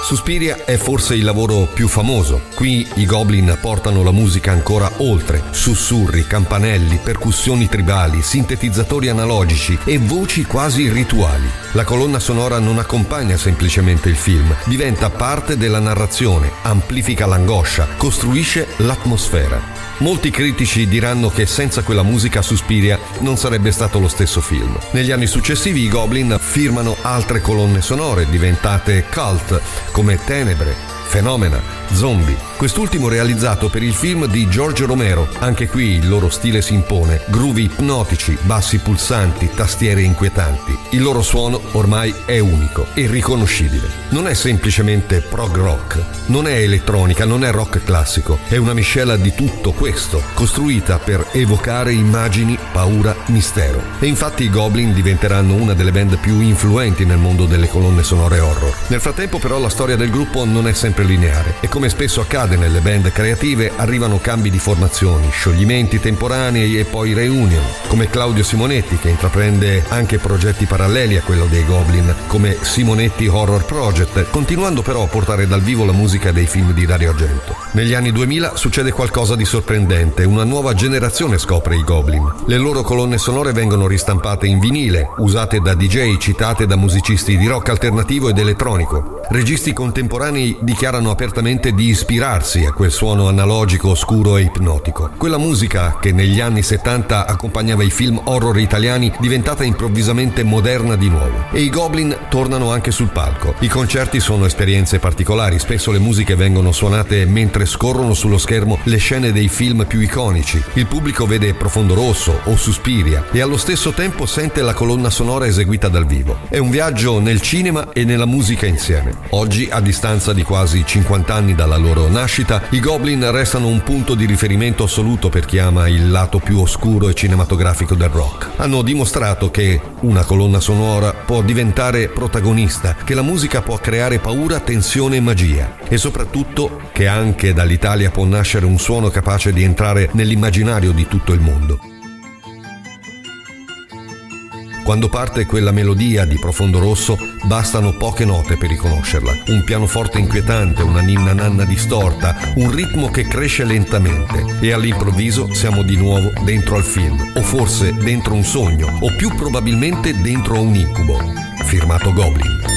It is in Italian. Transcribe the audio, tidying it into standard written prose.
Suspiria è forse il lavoro più famoso. Qui i Goblin portano la musica ancora oltre: sussurri, campanelli, percussioni tribali, sintetizzatori analogici e voci quasi rituali. La colonna sonora non accompagna semplicemente il film, diventa parte della narrazione, amplifica l'angoscia, costruisce l'atmosfera. Molti critici diranno che senza quella musica Suspiria non sarebbe stato lo stesso film. Negli anni successivi i Goblin firmano altre colonne sonore diventate cult, come Tenebre, Fenomena, Zombie. Quest'ultimo realizzato per il film di George Romero. Anche qui il loro stile si impone: groovy ipnotici, bassi pulsanti, tastiere inquietanti. Il loro suono ormai è unico e riconoscibile. Non è semplicemente prog rock, non è elettronica, non è rock classico, è una miscela di tutto questo, costruita per evocare immagini, paura, mistero. E infatti i Goblin diventeranno una delle band più influenti nel mondo delle colonne sonore horror. Nel frattempo però la storia del gruppo non è sempre lineare e, come spesso accade nelle band creative, arrivano cambi di formazioni, scioglimenti temporanei e poi reunion, come Claudio Simonetti, che intraprende anche progetti paralleli a quello dei Goblin, come Simonetti Horror Project, continuando però a portare dal vivo la musica dei film di Dario Argento. Negli anni 2000 succede qualcosa di sorprendente: una nuova generazione scopre i Goblin. Le loro colonne sonore vengono ristampate in vinile, usate da DJ, citate da musicisti di rock alternativo ed elettronico. Registi contemporanei dichiarano apertamente di ispirarsi a quel suono analogico, oscuro e ipnotico. Quella musica che negli anni 70 accompagnava i film horror italiani, diventata improvvisamente moderna di nuovo. E i Goblin tornano anche sul palco. I concerti sono esperienze particolari, spesso le musiche vengono suonate mentre scorrono sullo schermo le scene dei film più iconici. Il pubblico vede Profondo Rosso o Suspiria e allo stesso tempo sente la colonna sonora eseguita dal vivo. È un viaggio nel cinema e nella musica insieme. Oggi, a distanza di quasi 50 anni dalla loro nascita, i Goblin restano un punto di riferimento assoluto per chi ama il lato più oscuro e cinematografico del rock. Hanno dimostrato che una colonna sonora può diventare protagonista, che la musica può creare paura, tensione e magia, e soprattutto che anche dall'Italia può nascere un suono capace di entrare nell'immaginario di tutto il mondo. Quando parte quella melodia di Profondo Rosso, bastano poche note per riconoscerla. Un pianoforte inquietante, una ninna nanna distorta, un ritmo che cresce lentamente, e all'improvviso siamo di nuovo dentro al film, o forse dentro un sogno, o più probabilmente dentro un incubo. Firmato Goblin.